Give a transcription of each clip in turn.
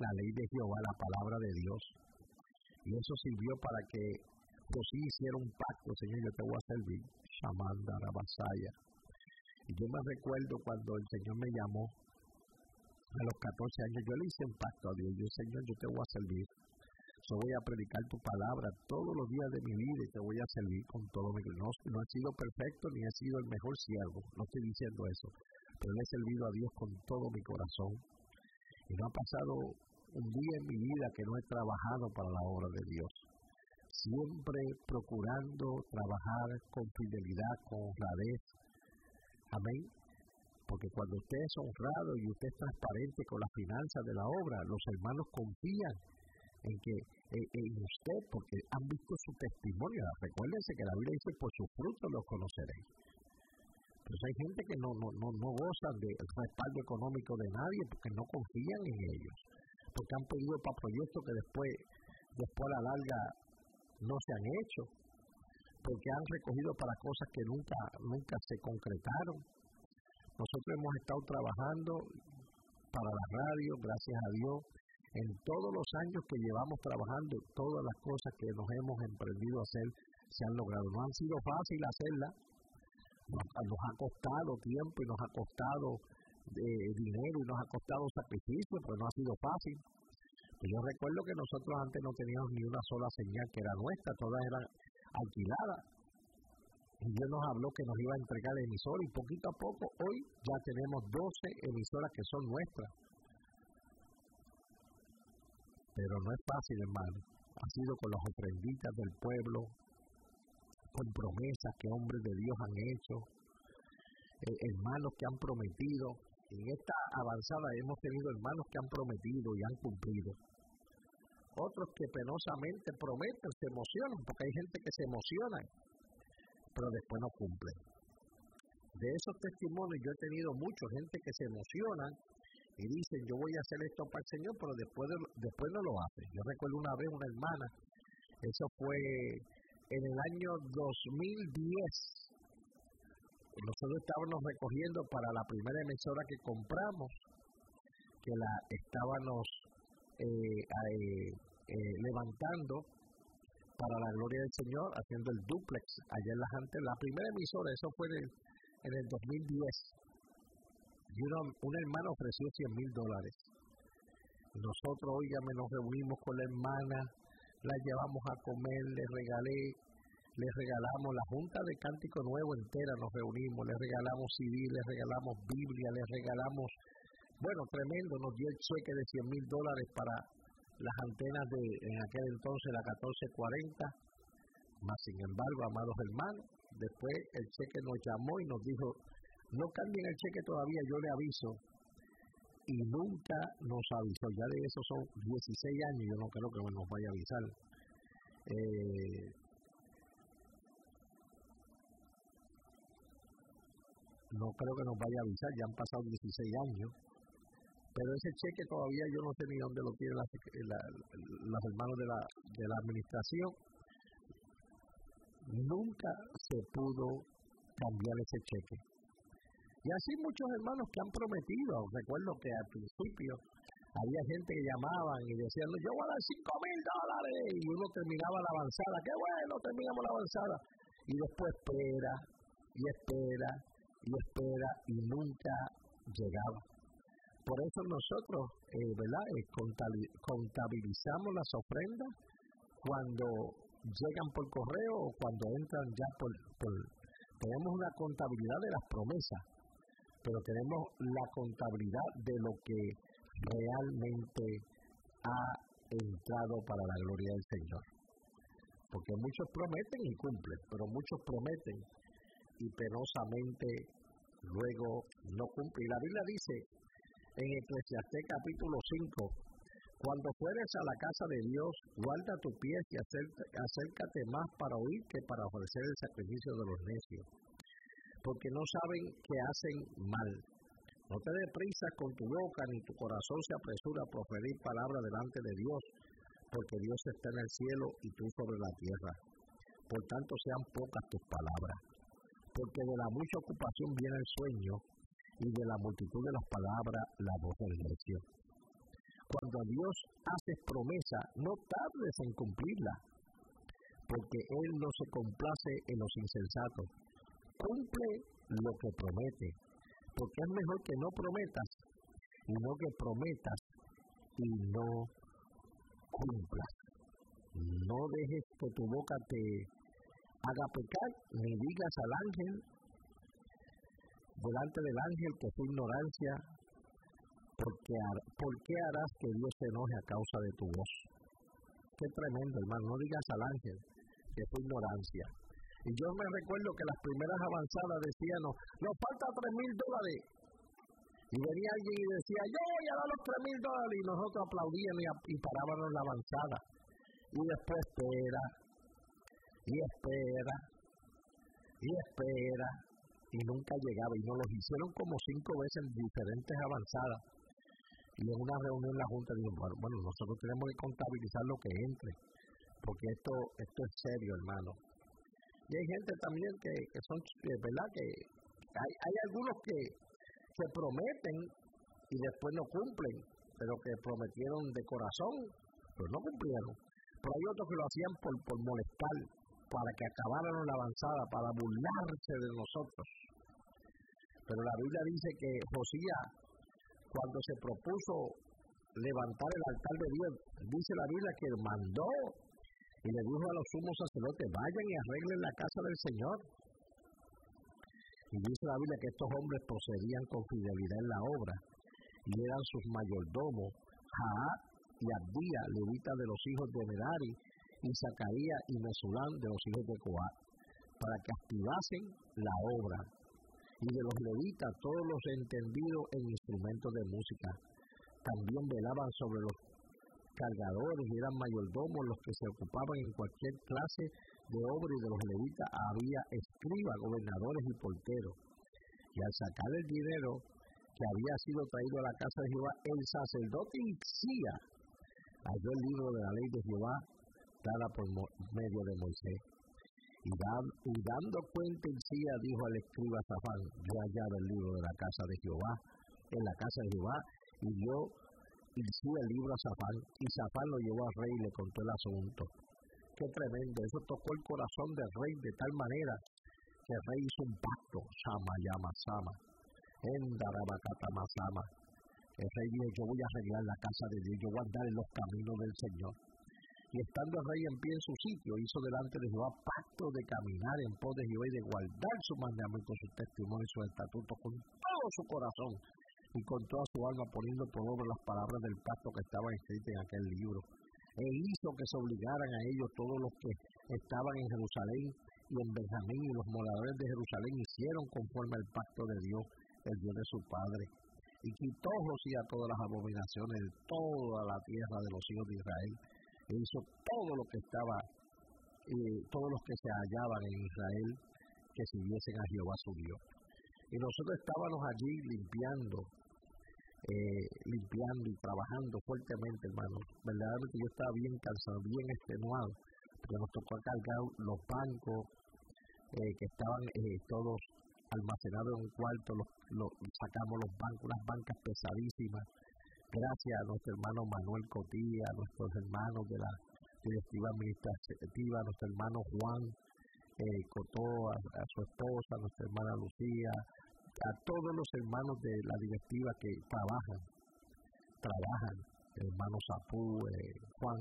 la ley de Jehová, la palabra de Dios. Y eso sirvió para que José hiciera un pacto. Señor, yo te voy a servir. Shamanda Rabasaya. Y yo me recuerdo cuando el Señor me llamó a los 14 años, yo le hice un pacto a Dios. Yo, Señor, yo te voy a servir. Yo voy a predicar tu palabra todos los días de mi vida y te voy a servir con todo mi corazón. No he sido perfecto ni he sido el mejor siervo, no estoy diciendo eso, pero le he servido a Dios con todo mi corazón. Y no ha pasado un día en mi vida que no he trabajado para la obra de Dios. Siempre procurando trabajar con fidelidad, con honradez. Amén. Porque cuando usted es honrado y usted es transparente con las finanzas de la obra, los hermanos confían en usted, porque han visto su testimonio. Recuérdense que la Biblia dice, por sus frutos los conoceréis. Pero hay gente que no goza del respaldo económico de nadie porque no confían en ellos, porque han pedido para proyectos que después a la larga no se han hecho, porque han recogido para cosas que nunca se concretaron. Nosotros hemos estado trabajando para la radio, gracias a Dios. En todos los años que llevamos trabajando, todas las cosas que nos hemos emprendido a hacer se han logrado. No han sido fáciles hacerlas, nos ha costado tiempo y nos ha costado dinero y nos ha costado sacrificio, pero no ha sido fácil. Yo recuerdo que nosotros antes no teníamos ni una sola señal que era nuestra, todas eran alquiladas. Y Dios nos habló que nos iba a entregar el emisor y poquito a poco hoy ya tenemos 12 emisoras que son nuestras. Pero no es fácil, hermano. Ha sido con las ofrenditas del pueblo, con promesas que hombres de Dios han hecho, hermanos que han prometido. En esta avanzada hemos tenido hermanos que han prometido y han cumplido. Otros que penosamente prometen, se emocionan, porque hay gente que se emociona, pero después no cumplen. De esos testimonios yo he tenido mucha gente que se emocionan y dicen, yo voy a hacer esto para el Señor, pero después no lo hacen. Yo recuerdo una vez una hermana, eso fue en el año 2010, nosotros estábamos recogiendo para la primera emisora que compramos, que la estábamos levantando para la gloria del Señor, haciendo el duplex allá en las antes. La primera emisora, eso fue en el 2010. Y un hermano ofreció $100,000. Nosotros, óigame, nos reunimos con la hermana, la llevamos a comer, les regalamos la Junta de Cántico Nuevo entera, nos reunimos, les regalamos CD, les regalamos Biblia, les regalamos, bueno, tremendo, nos dio el cheque de $100,000 para las antenas de, en aquel entonces, la 1440, más sin embargo, amados hermanos, después el cheque nos llamó y nos dijo, no cambien el cheque todavía, yo le aviso. Y nunca nos avisó. Ya de eso son 16 años, yo no creo que nos vaya a avisar. No creo que nos vaya a avisar, ya han pasado 16 años. Pero ese cheque todavía yo no sé ni dónde lo tienen los hermanos de la administración. Nunca se pudo cambiar ese cheque. Y así muchos hermanos que han prometido. Recuerdo que al principio había gente que llamaban y decían, yo voy a dar $5,000, y uno terminaba la avanzada, qué bueno, terminamos la avanzada, y después espera y nunca llegaba. Por eso nosotros, contabilizamos las ofrendas cuando llegan por correo o cuando entran ya tenemos una contabilidad de las promesas, pero tenemos la contabilidad de lo que realmente ha entrado para la gloria del Señor. Porque muchos prometen y cumplen, pero muchos prometen y penosamente luego no cumplen. Y la Biblia dice en Eclesiastés capítulo 5, cuando fueres a la casa de Dios, guarda tu pie y acércate más para oír que para ofrecer el sacrificio de los necios, porque no saben que hacen mal. No te des prisa con tu boca, ni tu corazón se apresura a proferir palabra delante de Dios, porque Dios está en el cielo y tú sobre la tierra. Por tanto, sean pocas tus palabras, porque de la mucha ocupación viene el sueño, y de la multitud de las palabras la voz del necio. cuando a Dios haces promesa, no tardes en cumplirla, porque Él no se complace en los insensatos. Cumple lo que promete, porque es mejor que no prometas, y no que prometas y no cumplas. No dejes que tu boca te haga pecar, ni digas al ángel, delante del ángel, que fue ignorancia, ¿por qué harás que Dios se enoje a causa de tu voz? Qué tremendo, hermano. No digas al ángel que fue ignorancia. Y yo me recuerdo que las primeras avanzadas decían, nos falta $3,000. Y venía alguien y decía, yo voy a dar los $3,000. Y nosotros aplaudíamos y parábamos la avanzada. Y después espera, y espera, y espera. Y nunca llegaba. Y nos los hicieron como 5 veces en diferentes avanzadas. Y en una reunión la Junta dijo, bueno, nosotros tenemos que contabilizar lo que entre, porque esto es serio, hermano. Y hay gente también que son, ¿verdad? Que hay algunos que prometen y después no cumplen, pero que prometieron de corazón, pero no cumplieron. Pero hay otros que lo hacían por molestar, para que acabaran la avanzada, para burlarse de nosotros. Pero la Biblia dice que Josías, cuando se propuso levantar el altar de Dios, dice la Biblia que mandó y le dijo a los sumos sacerdotes, vayan y arreglen la casa del Señor. Y dice la Biblia que estos hombres procedían con fidelidad en la obra, y eran sus mayordomos, Jaat y Abdía, levitas de los hijos de Merari, y Zacarías y Mesulán de los hijos de Coat, para que activasen la obra. Y de los levitas, todos los entendidos en instrumentos de música. También velaban sobre los cargadores y eran mayordomos los que se ocupaban en cualquier clase de obra, y de los levitas había escribas, gobernadores y porteros. Y al sacar el dinero que había sido traído a la casa de Jehová, el sacerdote Hilcías halló el libro de la ley de Jehová dada por medio de Moisés. Y dando cuenta Hilcías dijo al escriba Safán, yo he hallado el libro de la casa de Jehová, en la casa de Jehová, y dio Hilcías el libro a Safán, y Safán lo llevó al rey y le contó el asunto. Qué tremendo, eso tocó el corazón del rey de tal manera que el rey hizo un pacto, Sama Yama Sama, Endarabacatama Sama. El rey dijo, yo voy a arreglar la casa de Dios, yo voy a andar en los caminos del Señor. Y estando el rey en pie en su sitio, hizo delante de Jehová pacto de caminar en pos de Jehová y de guardar sus mandamientos, sus testimonios y sus estatutos con todo su corazón y con toda su alma, poniendo por obra las palabras del pacto que estaban escritas en aquel libro. E hizo que se obligaran a ellos todos los que estaban en Jerusalén y en Benjamín, y los moradores de Jerusalén hicieron conforme al pacto de Dios, el Dios de su padre. Y quitó Josías todas las abominaciones de toda la tierra de los hijos de Israel. E hizo todo lo que estaba, todos los que se hallaban en Israel, que sirviesen a Jehová su Dios. Y nosotros estábamos allí limpiando y trabajando fuertemente, hermanos. Verdaderamente yo estaba bien cansado, bien extenuado, porque nos tocó cargar los bancos que estaban todos almacenados en un cuarto, sacamos los bancos, unas bancas pesadísimas. Gracias a nuestro hermano Manuel Cotilla, a nuestros hermanos de la directiva administrativa, a nuestro hermano Juan Cotó, a su esposa, a nuestra hermana Lucía, a todos los hermanos de la directiva que trabajan, el hermano Zapú, Juan.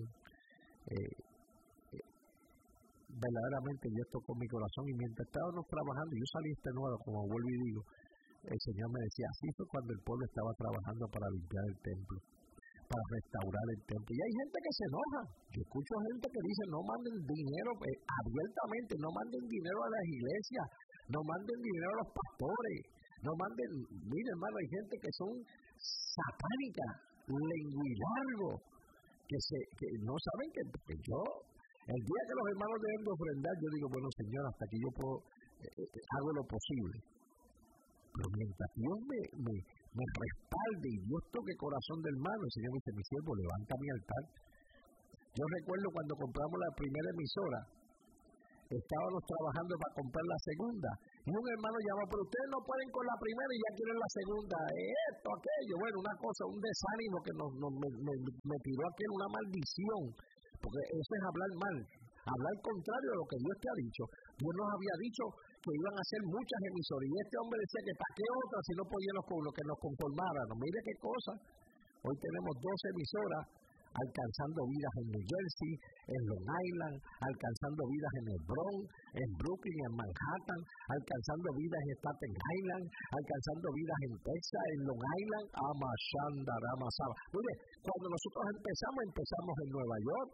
Verdaderamente Dios tocó mi corazón, y mientras estábamos trabajando, yo salí extenuado, como vuelvo y digo, el Señor me decía, así fue cuando el pueblo estaba trabajando para limpiar el templo, para restaurar el templo. Y hay gente que se enoja. Yo escucho gente que dice, no manden dinero abiertamente, no manden dinero a las iglesias, no manden dinero a los pastores, no manden. Mire, hermano, hay gente que son satánicas, lenguilargos, que no saben que yo, el día que los hermanos deben de ofrendar, yo digo, bueno, Señor, hasta aquí yo puedo, hago lo posible. Pero mientras Dios me respalde y Dios toque el corazón del hermano, el Señor me dice, mi siervo, levanta mi altar. Yo recuerdo cuando compramos la primera emisora, estábamos trabajando para comprar la segunda. Y un hermano llamó, pero ustedes no pueden con la primera y ya quieren la segunda. Esto, aquello. Bueno, una cosa, un desánimo que me tiró aquí en una maldición. Porque eso es hablar mal. Hablar contrario a lo que Dios te ha dicho. Dios nos había dicho que iban a hacer muchas emisoras. Y este hombre decía que para qué otras si no podíamos con lo que nos conformáramos. Mire qué cosa. Hoy tenemos 2 emisoras alcanzando vidas en New Jersey, en Long Island, alcanzando vidas en el Bronx, en Brooklyn, en Manhattan, alcanzando vidas en Staten Island, alcanzando vidas en Texas, en Long Island, Amasaba. Mire, cuando nosotros empezamos en Nueva York.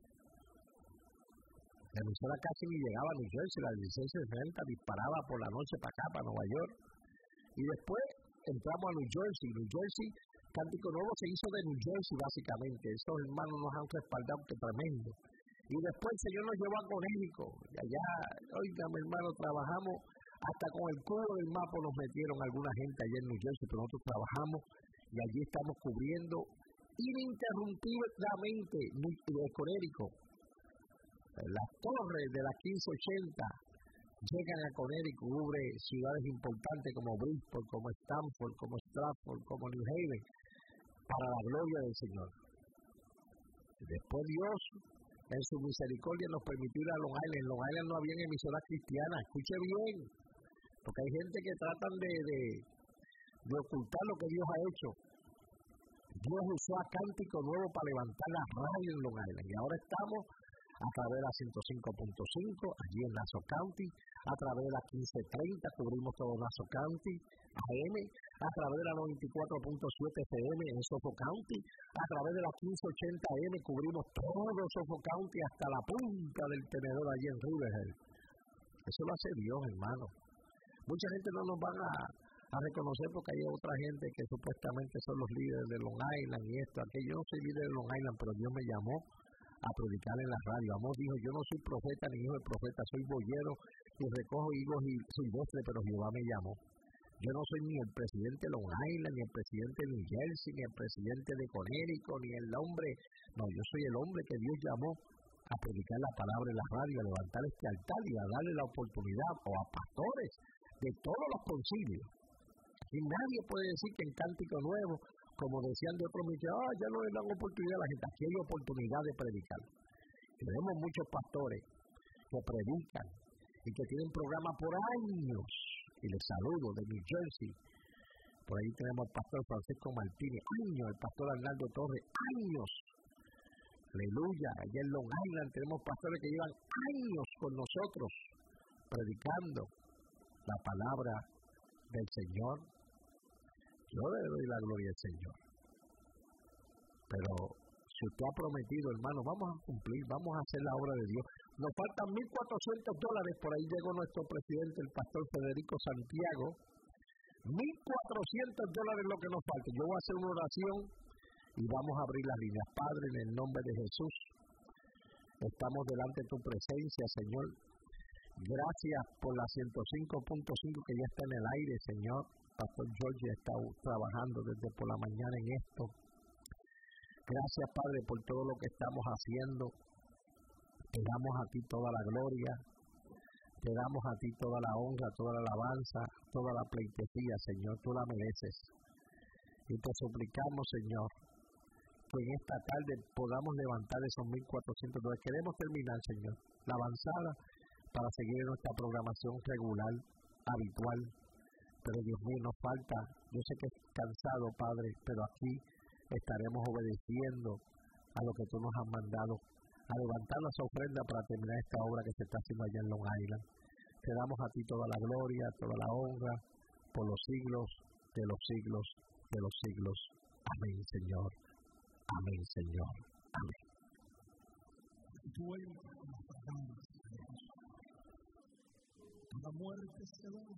La emisora casi ni llegaba a New Jersey, la 1660 disparaba por la noche para acá, para Nueva York. Y después entramos a New Jersey. New Jersey, Cántico Nuevo se hizo de New Jersey básicamente. Esos hermanos nos han respaldado que tremendo. Y después el Señor nos llevó a Connecticut. Y allá, oiga, mi hermano, trabajamos hasta con el cubo del mapa nos metieron alguna gente allá en New Jersey, pero nosotros trabajamos y allí estamos cubriendo ininterrumpidamente de Connecticut. Las torres de la 1580 llegan a Connecticut, cubre ciudades importantes como Bridgeport, como Stamford, como Stratford, como New Haven, para la gloria del Señor. Después Dios, en su misericordia, nos permitió ir a Long Island. En Long Island no había emisoras cristianas, escuche bien, porque hay gente que tratan de ocultar lo que Dios ha hecho. Dios usó a Cántico Nuevo para levantar la radio en Long Island, y ahora estamos a través de la 105.5, allí en Nassau County, a través de la 1530, cubrimos todo Nassau County, AM, a través de la 94.7 FM en Suffolk County, a través de la 1580 AM cubrimos todo Suffolk County hasta la punta del tenedor allí en Riverhead. Eso lo hace Dios, hermano. Mucha gente no nos van a reconocer porque hay otra gente que supuestamente son los líderes de Long Island y esto, aquello. Yo no soy líder de Long Island, pero Dios me llamó a predicar en la radio. Amós dijo, yo no soy profeta ni hijo de profeta, soy boyero y recojo higos y silvestres, pero Jehová me llamó. Yo no soy ni el presidente de Long Island, ni el presidente de New Jersey, ni el presidente de Connecticut, ni el hombre. No, yo soy el hombre que Dios llamó a predicar la palabra en la radio, a levantar este altar y a darle la oportunidad a pastores de todos los concilios. Y nadie puede decir que en Cántico Nuevo, como decían de otros ministerios, ya no le dan oportunidad a la gente. Aquí hay oportunidad de predicar. Tenemos muchos pastores que predican y que tienen programas por años. Y les saludo de New Jersey. Por ahí tenemos al pastor Francisco Martínez, años, el pastor Arnaldo Torres, años. Aleluya. Allá en Long Island tenemos pastores que llevan años con nosotros predicando la palabra del Señor. Yo le doy la gloria al Señor. Pero si usted ha prometido, hermano, vamos a cumplir, vamos a hacer la obra de Dios. Nos faltan $1,400, por ahí llegó nuestro presidente, el pastor Federico Santiago. $1,400 lo que nos falta. Yo voy a hacer una oración y vamos a abrir las líneas. Padre, en el nombre de Jesús, estamos delante de tu presencia, Señor. Gracias por la 105.5 que ya está en el aire, Señor. Pastor George está trabajando desde por la mañana en esto. Gracias, Padre, por todo lo que estamos haciendo. Te damos a ti toda la gloria. Te damos a ti toda la honra, toda la alabanza, toda la pleitesía, Señor. Tú la mereces. Y te suplicamos, Señor, que en esta tarde podamos levantar esos $1,400. Queremos terminar, Señor, la avanzada para seguir nuestra programación regular, habitual. Pero Dios mío, nos falta, yo sé que es cansado, Padre, pero aquí estaremos obedeciendo a lo que tú nos has mandado, a levantar las ofrendas para terminar esta obra que se está haciendo allá en Long Island. Te damos a ti toda la gloria, toda la honra, por los siglos de los siglos de los siglos. Amén, Señor. Amén, Señor. Amén. La muerte se va.